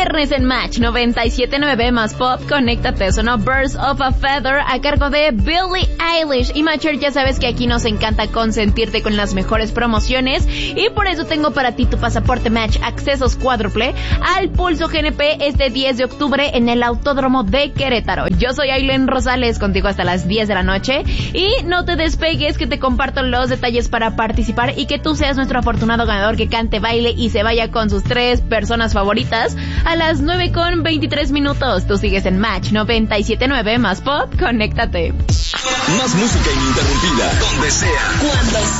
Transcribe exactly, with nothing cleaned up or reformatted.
viernes en Match noventa y siete punto nueve más Pop. Conéctate, sonó Birds of a Feather a cargo de Billie Eilish. Y Matcher, ya sabes que aquí nos encanta consentirte con las mejores promociones y por eso tengo para ti tu pasaporte Match accesos cuádruple al Pulso G N P este diez de octubre en el Autódromo de Querétaro. Yo soy Aileen Rosales, contigo hasta las diez de la noche y no te despegues que te comparto los detalles para participar y que tú seas nuestro afortunado ganador que cante, baile y se vaya con sus tres personas favoritas a las nueve con veintitrés minutos. Tú sigues en Match noventa y siete punto nueve más Pop. Conéctate. Más música ininterrumpida, donde sea, cuando sea.